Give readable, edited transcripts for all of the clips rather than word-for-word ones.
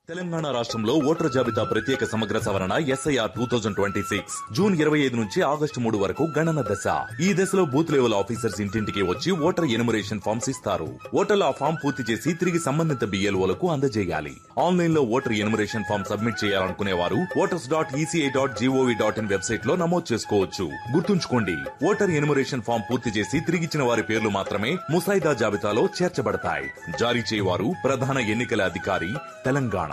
తెలంగాణ రాష్ట్రంలో ఓటర్ జాబితా ప్రత్యేక సమగ్ర సవరణ ఎస్ఐఆర్ 2026 జూన్ 25 నుంచి ఆగస్టు 3 వరకు గణన దశ. ఈ దశలో బూత్ లెవెల్ ఆఫీసర్స్ ఇంటింటికి వచ్చి ఓటర్ ఎనుమరేషన్ ఫామ్స్ ఇస్తారు. ఓటర్లు ఆ ఫామ్ పూర్తి చేసి తిరిగి సంబంధిత బిఎల్ఓలకు అందజేయాలి. ఆన్లైన్ లో ఓటర్ ఎనుమరేషన్ ఫామ్ సబ్మిట్ చేయాలనుకునే వారు voters.eci.gov.in వెబ్సైట్ లో నమోదు చేసుకోవచ్చు. గుర్తుంచుకోండి, ఓటర్ ఎనుమరేషన్ ఫామ్ పూర్తి చేసి తిరిగిచ్చిన వారి పేర్లు మాత్రమే ముసాయిదా జాబితాలో చేర్చబడతాయి. జారీ చేయవారు ప్రధాన ఎన్నికల అధికారి, తెలంగాణ.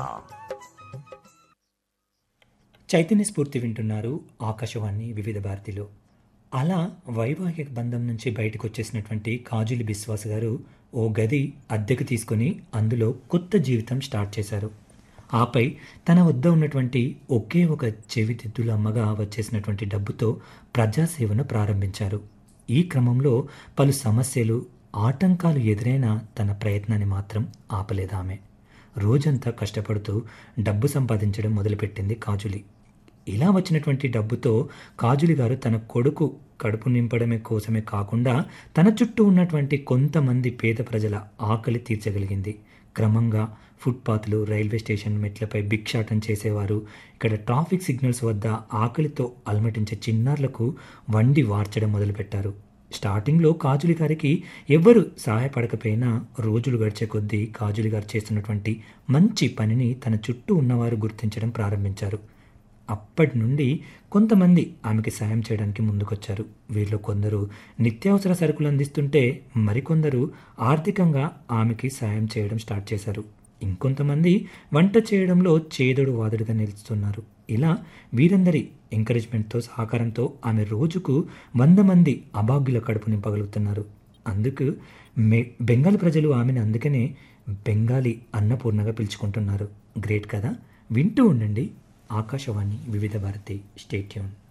చైతన్య స్ఫూర్తి వింటున్నారు ఆకాశవాణి వివిధ భారతిలో. అలా వైవాహిక బంధం నుంచి బయటకు వచ్చేసినటువంటి కాజులి బిశ్వాస్ గారు ఓ గది అద్దెకు తీసుకొని అందులో కొత్త జీవితం స్టార్ట్ చేశారు. ఆపై తన వద్ద ఉన్నటువంటి ఒకే ఒక చెవిదిద్దుల అమ్మగా వచ్చేసినటువంటి డబ్బుతో ప్రజాసేవను ప్రారంభించారు. ఈ క్రమంలో పలు సమస్యలు, ఆటంకాలు ఎదురైనా తన ప్రయత్నాన్ని మాత్రం ఆపలేదామె. రోజంతా కష్టపడుతూ డబ్బు సంపాదించడం మొదలుపెట్టింది కాజులి. ఇలా వచ్చినటువంటి డబ్బుతో కాజులి గారు తన కొడుకు కడుపు నింపడమే కోసమే కాకుండా తన చుట్టూ ఉన్నటువంటి కొంతమంది పేద ప్రజల ఆకలి తీర్చగలిగింది. క్రమంగా ఫుట్పాత్లు, రైల్వే స్టేషన్ మెట్లపై భిక్షాటం చేసేవారు, ఇక్కడ ట్రాఫిక్ సిగ్నల్స్ వద్ద ఆకలితో అలమటించే చిన్నారులకు వండి వార్చడం మొదలుపెట్టారు. స్టార్టింగ్లో కాజులి గారికి ఎవ్వరు సహాయపడకపోయినా రోజులు గడిచే కొద్దీ కాజులి గారు చేస్తున్నటువంటి మంచి పనిని తన చుట్టూ ఉన్నవారు గుర్తించడం ప్రారంభించారు. అప్పటి నుండి కొంతమంది ఆమెకి సాయం చేయడానికి ముందుకొచ్చారు. వీరిలో కొందరు నిత్యావసర సరుకులు అందిస్తుంటే మరికొందరు ఆర్థికంగా ఆమెకి సాయం చేయడం స్టార్ట్ చేశారు. ఇంకొంతమంది వంట చేయడంలో చేదోడు వాదుడుగా నిలుస్తున్నారు. ఇలా వీరందరి ఎంకరేజ్మెంట్తో, సహకారంతో ఆమె రోజుకు 100 మంది అభాగ్యుల కడుపు నింపగలుగుతున్నారు. అందుకు బెంగాల్ ప్రజలు ఆమెను అందుకనే బెంగాలీ అన్నపూర్ణగా పిలుచుకుంటున్నారు. గ్రేట్ కదా. వింటూ ఉండండి ఆకాశవాణి వివిధ భారతి. Stay tune.